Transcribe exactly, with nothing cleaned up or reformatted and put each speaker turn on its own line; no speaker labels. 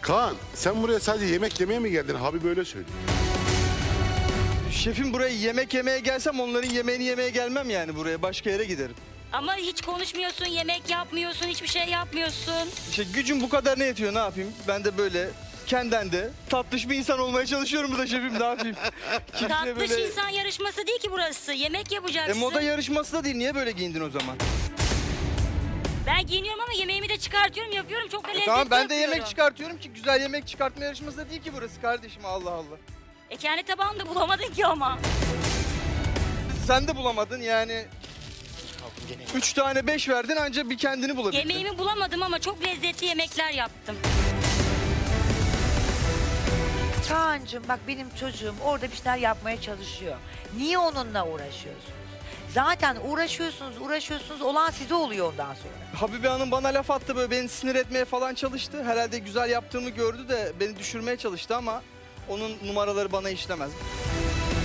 Kaan sen buraya sadece yemek yemeye mi geldin? Abi böyle söylüyor.
Şefim, buraya yemek yemeye gelsem onların yemeğini yemeye gelmem yani buraya. Başka yere giderim.
Ama hiç konuşmuyorsun, yemek yapmıyorsun, hiçbir şey yapmıyorsun.
İşte gücüm bu kadar ne yetiyor, ne yapayım? Ben de böyle kenden de tatlış bir insan olmaya çalışıyorum burada şefim, ne yapayım? Kimse
Tatlış
böyle...
insan yarışması değil ki burası. Yemek yapacaksın.
E moda yarışması da değil, niye böyle giyindin o zaman?
Ben giyiniyorum ama yemeğimi de çıkartıyorum, yapıyorum. Çok da lezzetli
Tamam, ben de
yapıyorum.
yemek çıkartıyorum ki güzel yemek çıkartma yarışması da değil ki burası kardeşim, Allah Allah.
E kendi tabağını da bulamadın ki ama.
Sen de bulamadın yani. Üç tane beş verdin, anca bir kendini bulabildin.
Yemeğimi bulamadım ama çok lezzetli yemekler yaptım.
Kaan'cığım bak, benim çocuğum orada bir şeyler yapmaya çalışıyor. Niye onunla uğraşıyorsunuz? Zaten uğraşıyorsunuz, uğraşıyorsunuz, olan size oluyor ondan sonra.
Habibe Hanım bana laf attı, böyle beni sinir etmeye falan çalıştı. Herhalde güzel yaptığımı gördü de beni düşürmeye çalıştı ama onun numaraları bana işlemez.